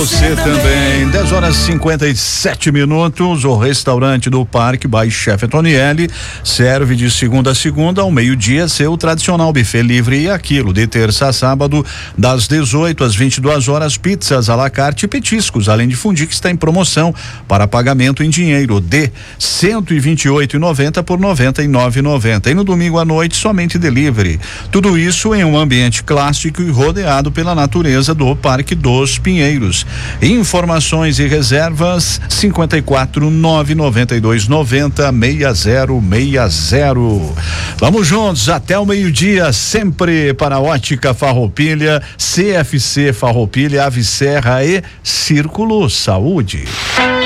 Você também, 10h57, o restaurante do Parque by Chef Antonielli serve de segunda a segunda ao meio-dia seu tradicional buffet livre e aquilo de terça a sábado das 18 às 22 horas, pizzas à la carte e petiscos, além de fundir que está em promoção para pagamento em dinheiro de R$128,90 por R$99,90 e no domingo à noite somente delivery. Tudo isso em um ambiente clássico e rodeado pela natureza do Parque dos Pinheiros. Informações e reservas 54992906060. Vamos juntos até o meio-dia, sempre para a Ótica Farroupilha, CFC Farroupilha, Ave Serra e Círculo Saúde.